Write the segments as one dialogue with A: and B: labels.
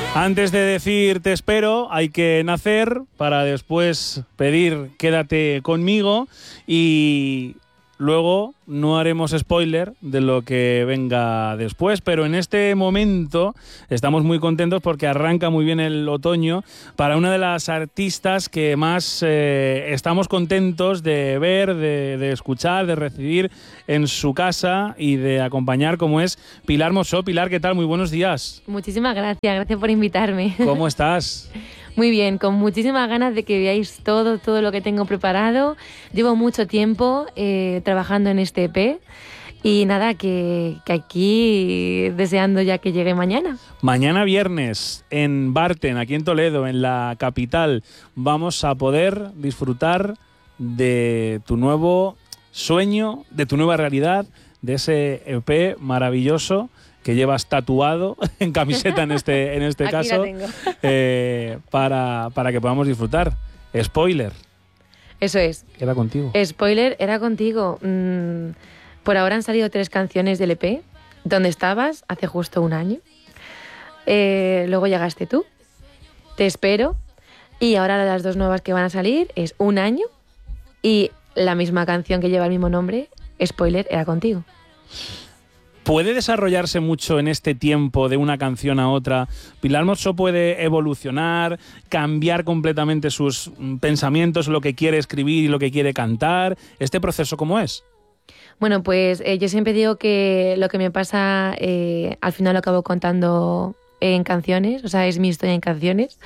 A: Antes de decir te espero, hay que nacer para después pedir quédate conmigo y luego no haremos spoiler de lo que venga después, pero en este momento estamos muy contentos porque arranca muy bien el otoño para una de las artistas que más estamos contentos de ver, de escuchar, de recibir en su casa y de acompañar, como es Pilar Mossó. Pilar, ¿qué tal? Muy buenos días.
B: Muchísimas gracias por invitarme.
A: ¿Cómo estás?
B: Muy bien, con muchísimas ganas de que veáis todo lo que tengo preparado. Llevo mucho tiempo trabajando en este EP y nada, que aquí deseando ya que llegue mañana.
A: Mañana viernes en Barten, aquí en Toledo, en la capital, vamos a poder disfrutar de tu nuevo sueño, de tu nueva realidad, de ese EP maravilloso que llevas tatuado en camiseta en este caso, para que podamos disfrutar. Spoiler.
B: Eso es.
A: Era contigo.
B: Spoiler, era contigo. Por ahora han salido 3 canciones del EP. ¿Dónde estabas? Hace justo un año. Luego llegaste tú. Te espero. Y ahora las 2 nuevas que van a salir es Un año y la misma canción que lleva el mismo nombre, Spoiler, era contigo.
A: ¿Puede desarrollarse mucho en este tiempo de una canción a otra? ¿Pilar Mossó puede evolucionar, cambiar completamente sus pensamientos, lo que quiere escribir y lo que quiere cantar? ¿Este proceso cómo es?
B: Bueno, pues yo siempre digo que lo que me pasa al final lo acabo contando en canciones, o sea, es mi historia en canciones.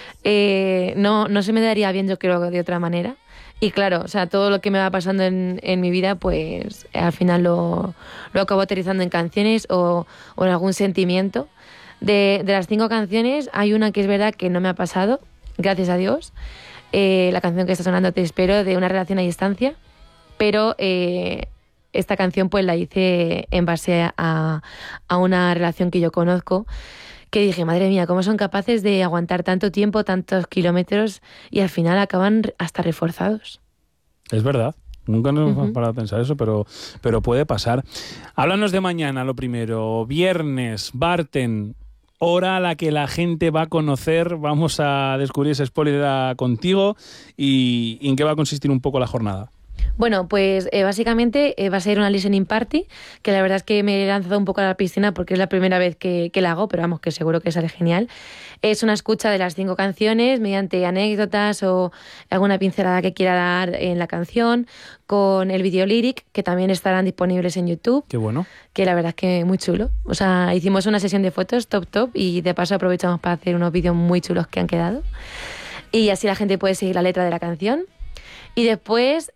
B: No se me daría bien, yo creo, de otra manera. Y claro, o sea, todo lo que me va pasando en mi vida, pues al final lo acabo aterrizando en canciones o en algún sentimiento. De las 5 canciones, hay una que es verdad que no me ha pasado, gracias a Dios. La canción que está sonando, Te espero, de una relación a distancia. Pero esta canción pues la hice en base a una relación que yo conozco, que dije, madre mía, ¿cómo son capaces de aguantar tanto tiempo, tantos kilómetros y al final acaban hasta reforzados?
A: Es verdad. Nunca nos hemos parado a pensar eso, pero puede pasar. Háblanos de mañana, lo primero. Viernes, Barten, hora a la que la gente va a conocer. Vamos a descubrir ese spoiler contigo y en qué va a consistir un poco la jornada.
B: Bueno, pues básicamente va a ser una listening party, que la verdad es que me he lanzado un poco a la piscina porque es la primera vez que la hago, pero vamos, que seguro que sale genial. Es una escucha de las 5 canciones mediante anécdotas o alguna pincelada que quiera dar en la canción, con el video lyric, que también estarán disponibles en YouTube.
A: Qué bueno.
B: Que la verdad es que muy chulo. O sea, hicimos una sesión de fotos top y de paso aprovechamos para hacer unos vídeos muy chulos que han quedado. Y así la gente puede seguir la letra de la canción. Y después,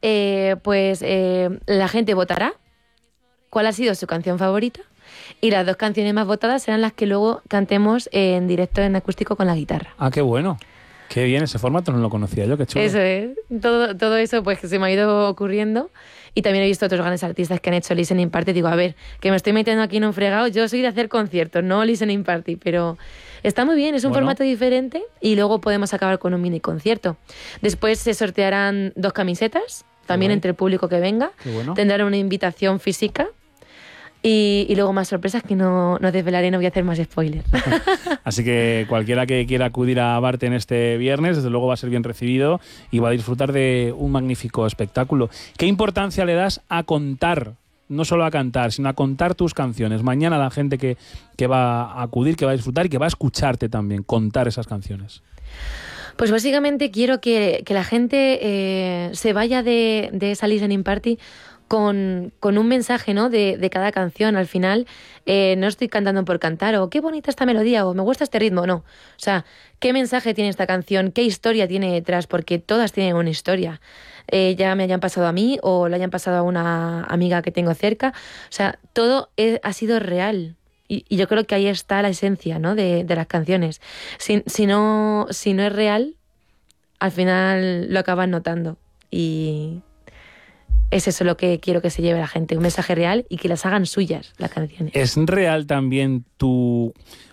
B: la gente votará cuál ha sido su canción favorita y las 2 canciones más votadas serán las que luego cantemos en directo en acústico con la guitarra.
A: Ah, qué bueno. Qué bien, ese formato no lo conocía yo, qué chulo.
B: Eso es. Todo eso pues que se me ha ido ocurriendo. Y también he visto otros grandes artistas que han hecho listening party. Digo, a ver, que me estoy metiendo aquí en un fregado. Yo soy de hacer conciertos, no listening party, pero está muy bien, es un formato diferente y luego podemos acabar con un mini concierto. Después se sortearán 2 camisetas, también entre el público que venga. Tendrán una invitación física. Y luego más sorpresas que no desvelaré, no voy a hacer más spoilers.
A: Así que cualquiera que quiera acudir a Barten este viernes, desde luego va a ser bien recibido y va a disfrutar de un magnífico espectáculo. ¿Qué importancia le das a contar, no solo a cantar, sino a contar tus canciones? Mañana la gente que va a acudir, que va a disfrutar y que va a escucharte también, contar esas canciones.
B: Pues básicamente quiero que la gente se vaya de esa listening party con un mensaje, ¿no? de cada canción. Al final no estoy cantando por cantar o qué bonita esta melodía o me gusta este ritmo, no. O sea, ¿qué mensaje tiene esta canción? ¿Qué historia tiene detrás? Porque todas tienen una historia. Ya me hayan pasado a mí o le hayan pasado a una amiga que tengo cerca. O sea, todo ha sido real. Y yo creo que ahí está la esencia, ¿no? de las canciones. Si no es real, al final lo acaban notando. Y es eso lo que quiero que se lleve la gente, un mensaje real y que las hagan suyas las canciones.
A: ¿Es real también tu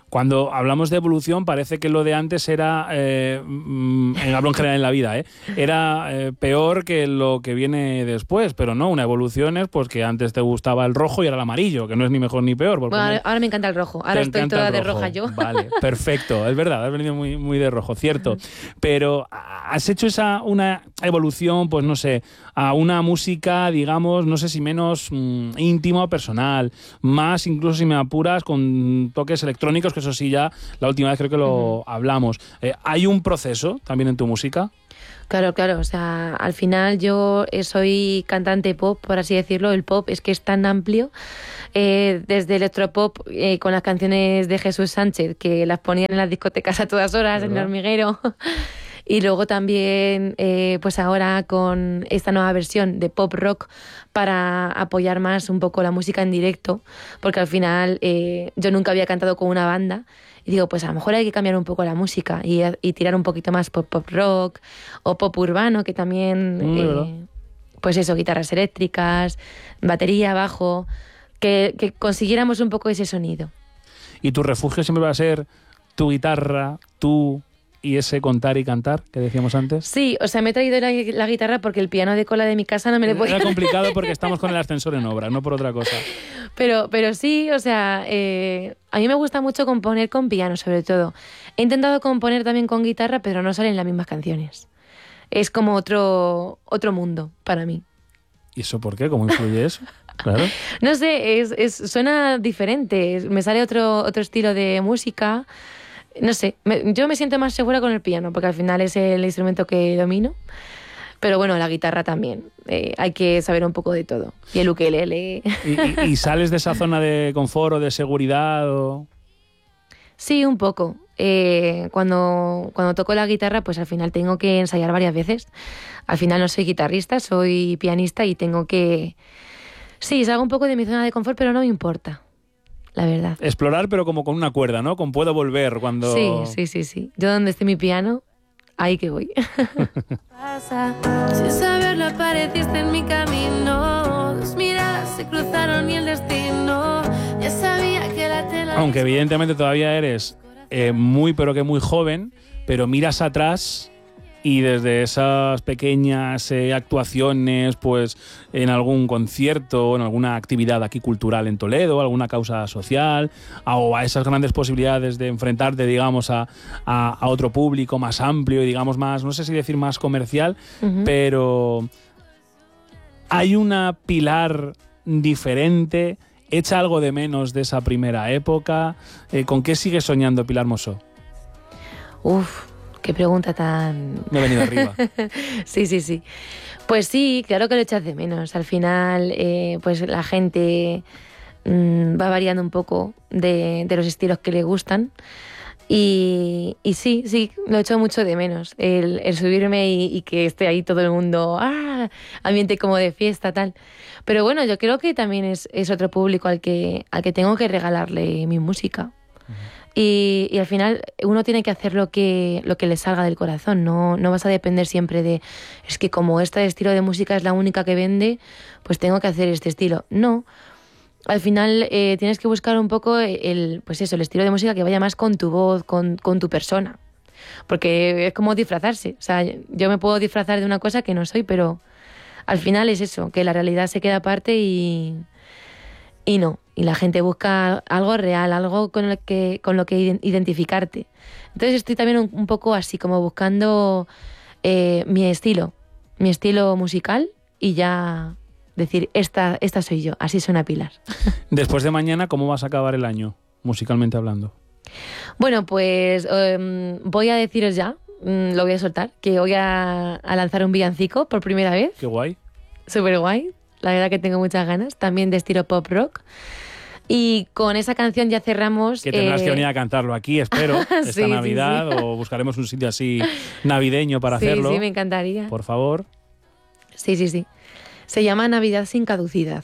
A: cuando hablamos de evolución parece que lo de antes era, hablo en general en la vida, era peor que lo que viene después, pero no, una evolución es pues que antes te gustaba el rojo y ahora el amarillo, que no es ni mejor ni peor.
B: Bueno, ahora me encanta el rojo, ahora estoy toda de roja yo.
A: Vale, perfecto, es verdad, has venido muy, muy de rojo, cierto, pero has hecho una evolución, pues no sé, a una música, digamos, no sé si menos íntima o personal, más incluso si me apuras con toques electrónicos, que eso sí ya la última vez creo que lo hablamos. ¿Hay un proceso también en tu música?
B: Claro, o sea, al final yo soy cantante pop, por así decirlo. El pop es que es tan amplio, desde electropop con las canciones de Jesús Sánchez, que las ponían en las discotecas a todas horas, ¿verdad? En el hormiguero. Y luego también, pues ahora con esta nueva versión de pop rock para apoyar más un poco la música en directo, porque al final yo nunca había cantado con una banda y digo, pues a lo mejor hay que cambiar un poco la música y tirar un poquito más por pop rock o pop urbano, que también, pues eso, guitarras eléctricas, batería, bajo, que consiguiéramos un poco ese sonido.
A: ¿Y tu refugio siempre va a ser tu guitarra, tú y ese contar y cantar que decíamos antes? Sí,
B: o sea, me he traído la guitarra porque el piano de cola de mi casa no me lo podía.
A: Era complicado porque estamos con el ascensor en obra, no por otra cosa.
B: Pero sí, o sea, a mí me gusta mucho componer con piano, sobre todo. He intentado componer también con guitarra, pero no salen las mismas canciones. Es como otro mundo para mí.
A: ¿Y eso por qué? ¿Cómo influye eso? Claro.
B: No sé, suena diferente. Me sale otro estilo de música. No sé, yo me siento más segura con el piano, porque al final es el instrumento que domino. Pero bueno, la guitarra también. Hay que saber un poco de todo. Y el ukelele.
A: ¿Y sales de esa zona de confort o de seguridad?
B: Sí, un poco. Cuando toco la guitarra, pues al final tengo que ensayar varias veces. Al final no soy guitarrista, soy pianista y tengo que... Sí, salgo un poco de mi zona de confort, pero no me importa. La verdad.
A: Explorar, pero como con una cuerda, ¿no? Con puedo volver cuando...
B: Sí. Yo donde esté mi piano, ahí que voy.
C: Sin saberlo apareciste en mi camino. Dos miradas se cruzaron y el destino. Ya sabía que la tela...
A: Aunque evidentemente todavía eres muy, pero que muy joven, pero miras atrás... Y desde esas pequeñas actuaciones, pues en algún concierto, en alguna actividad aquí cultural en Toledo, alguna causa social, o a esas grandes posibilidades de enfrentarte, digamos, a otro público más amplio y, digamos, más, no sé si decir más comercial, pero hay una Pilar diferente, echa algo de menos de esa primera época. ¿Con qué sigues soñando, Pilar Mosó?
B: Qué pregunta tan...
A: Me he venido arriba.
B: Sí. Pues sí, claro que lo echas de menos. Al final, pues la gente va variando un poco de los estilos que le gustan. Y sí, lo echo mucho de menos. El subirme y que esté ahí todo el mundo, ambiente como de fiesta, tal. Pero bueno, yo creo que también es otro público al que tengo que regalarle mi música. Y al final uno tiene que hacer lo que le salga del corazón, no vas a depender siempre de, es que como este estilo de música es la única que vende, pues tengo que hacer este estilo. No, al final tienes que buscar un poco el estilo de música que vaya más con tu voz, con tu persona. Porque es como disfrazarse, o sea, yo me puedo disfrazar de una cosa que no soy, pero al final es eso, que la realidad se queda aparte y no. Y la gente busca algo real, algo con lo que identificarte. Entonces estoy también un poco así, como buscando mi estilo musical y ya decir, esta soy yo, así suena Pilar.
A: Después de mañana, ¿cómo vas a acabar el año, musicalmente hablando?
B: Bueno, pues voy a deciros ya, lo voy a soltar, que voy a lanzar un villancico por primera vez.
A: Qué guay.
B: Súper guay. La verdad que tengo muchas ganas, también de estilo pop rock. Y con esa canción ya cerramos...
A: Que tendrás que venir a cantarlo aquí, espero, esta Navidad, sí. O buscaremos un sitio así navideño para hacerlo.
B: Sí, me encantaría.
A: Por favor.
B: Sí. Se llama Navidad sin caducidad.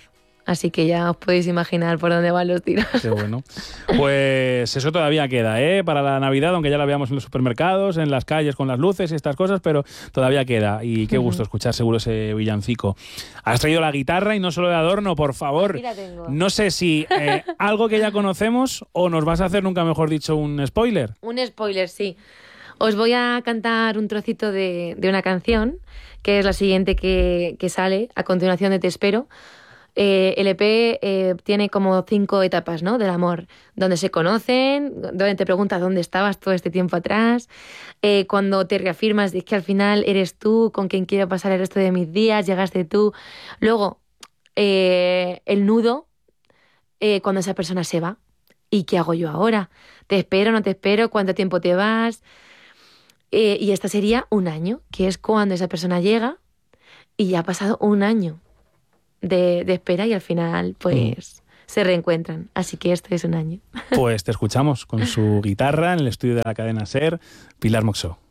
B: Así que ya os podéis imaginar por dónde van los tiros.
A: Qué bueno. Pues eso todavía queda, para la Navidad, aunque ya la veamos en los supermercados, en las calles con las luces y estas cosas, pero todavía queda. Y qué gusto escuchar seguro ese villancico. Has traído la guitarra y no solo de adorno, por favor.
B: Aquí la tengo.
A: No sé si algo que ya conocemos o nos vas a hacer, nunca mejor dicho, un spoiler.
B: Un spoiler, sí. Os voy a cantar un trocito de una canción, que es la siguiente que sale a continuación de Te espero. El EP tiene como 5 etapas, ¿no?, del amor, donde se conocen, donde te preguntas dónde estabas todo este tiempo atrás, cuando te reafirmas de que al final eres tú con quien quiero pasar el resto de mis días, llegaste tú. Luego, el nudo, cuando esa persona se va. ¿Y qué hago yo ahora? ¿Te espero, no te espero? ¿Cuánto tiempo te vas? Y esta sería un año, que es cuando esa persona llega y ya ha pasado un año de espera y al final pues se reencuentran. Así que esto es un año.
A: Pues te escuchamos con su guitarra en el estudio de la cadena SER, Pilar Moxó.